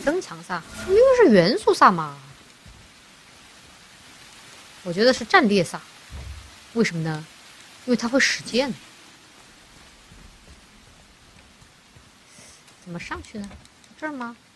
增强萨，明明是元素萨嘛。我觉得是战列萨，为什么呢？因为他会使剑。怎么上去呢？这儿吗？